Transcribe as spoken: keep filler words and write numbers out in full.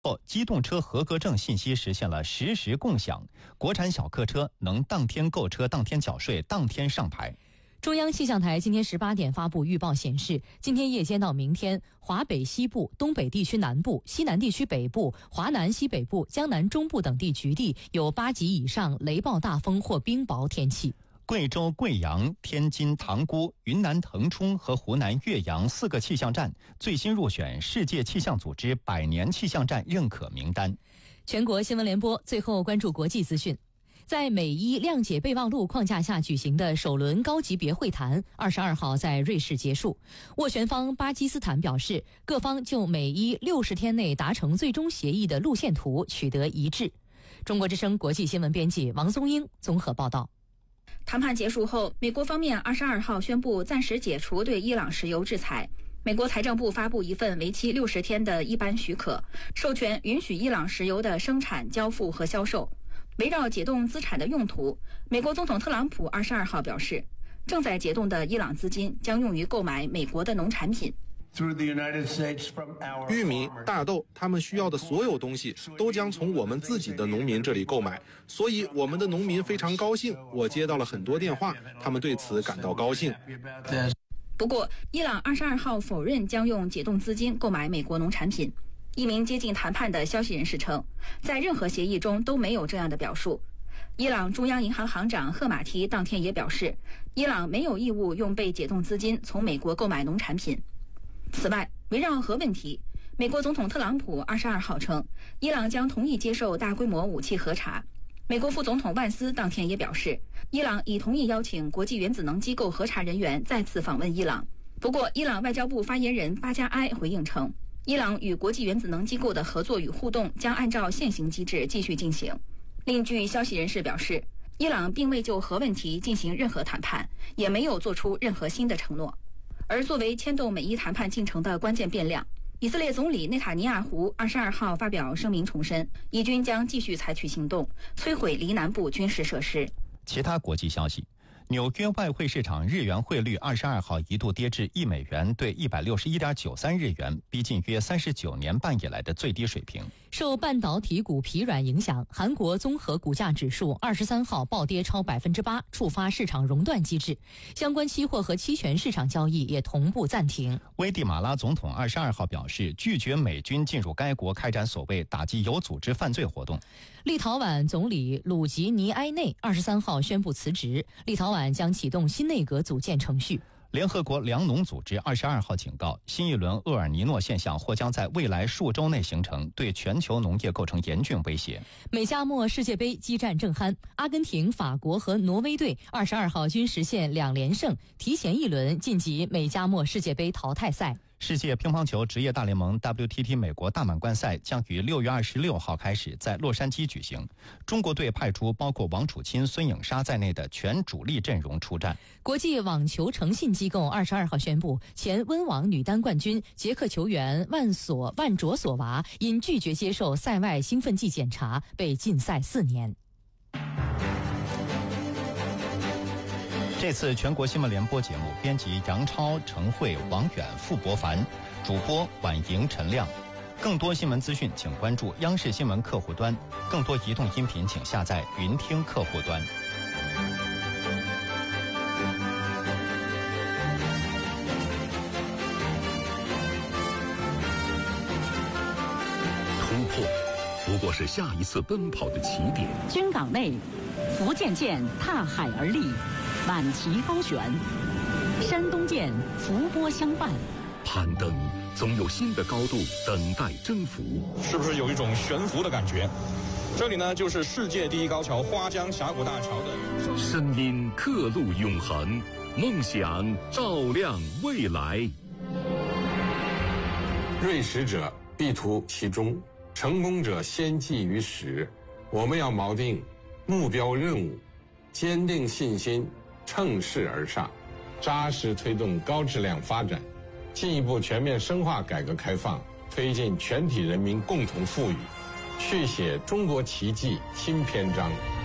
机动车合格证信息实现了实时共享，国产小客车能当天购车、当天缴税、当天上牌。 中央气象台今天十八点发布预报显示，今天夜间到明天，华北西部、东北地区南部、西南地区北部、华南西北部、江南中部等地局地有八级以上雷暴大风或冰雹天气。 贵州贵阳、天津塘沽、云南腾冲和湖南岳阳四个气象站最新入选世界气象组织百年气象站认可名单。 全国新闻联播最后关注国际资讯。在美伊谅解备忘录框架下举行的首轮高级别会谈，二十二号在瑞士结束。斡旋方巴基斯坦表示，各方就美伊六十天内达成最终协议的路线图取得一致。中国之声国际新闻编辑王松英综合报道。 谈判结束后，美国方面二十二号宣布暂时解除对伊朗石油制裁。美国财政部发布一份为期六十天的一般许可，授权允许伊朗石油的生产、交付和销售。围绕解冻资产的用途，美国总统特朗普二十二号表示，正在解冻的伊朗资金将用于购买美国的农产品。 玉米、大豆，他们需要的所有东西都将从我们自己的农民这里购买，所以我们的农民非常高兴。我接到了很多电话，他们对此感到高兴。 不过，伊朗二十二号否认将用解冻资金购买美国农产品。一名接近谈判的消息人士称，在任何协议中都没有这样的表述。伊朗中央银行行长赫马提当天也表示，伊朗没有义务用被解冻资金从美国购买农产品。此外，围绕核问题，美国总统特朗普二十二号称，伊朗将同意接受大规模武器核查。美国副总统万斯当天也表示，伊朗已同意邀请国际原子能机构核查人员再次访问伊朗。不过，伊朗外交部发言人巴加埃回应称，伊朗与国际原子能机构的合作与互动将按照现行机制继续进行。另据消息人士表示，伊朗并未就核问题进行任何谈判，也没有做出任何新的承诺。而作为牵动美伊谈判进程的关键变量，以色列总理内塔尼亚胡二十二号发表声明重申，以军将继续采取行动，摧毁黎南部军事设施。 其他国际消息，纽约外汇市场日元汇率二十二号一度跌至一美元兑一百六十一点九三日元，逼近约三十九年半以来的最低水平。 受半导体股疲软影响，韩国综合股价指数二十三号暴跌超百分之八，触发市场熔断机制，相关期货和期权市场交易也同步暂停。 危地马拉总统二十二号表示，拒绝美军进入该国开展所谓打击有组织犯罪活动。 立陶宛总理鲁吉尼埃内二十三号宣布辞职，立陶宛将启动新内阁组建程序。 联合国粮农组织二十二号警告，新一轮厄尔尼诺现象或将在未来数周内形成，对全球农业构成严峻威胁。 美加墨世界杯激战正酣，阿根廷、法国和挪威队二十二号均实现两连胜，提前一轮晋级美加墨世界杯淘汰赛。 世界乒乓球职业大联盟 W T T 美国大满贯赛将于六月二十六号开始在洛杉矶举行。中国队派出包括王楚钦、孙颖莎在内的全主力阵容出战。 国际网球诚信机构二十二号宣布，前温网女单冠军捷克球员万索万卓索娃因拒绝接受赛外兴奋剂检查，被禁赛四年。 这次全国新闻联播节目编辑杨超、程慧、王远、傅博凡，主播婉莹、陈亮。更多新闻资讯请关注央视新闻客户端，更多移动音频请下载云听客户端。 突破不过是下一次奔跑的起点。 军港内，福建舰踏海而立，满旗高悬，山东舰伏波相伴。 攀登总有新的高度等待征服， 是不是有一种悬浮的感觉？这里呢，就是世界第一高桥花江峡谷大桥的声音刻录永恒，梦想照亮未来。 锐识者必图其中，成功者先记于始。我们要锚定目标任务，坚定信心，乘势而上，扎实推动高质量发展，进一步全面深化改革开放，推进全体人民共同富裕，续写中国奇迹新篇章。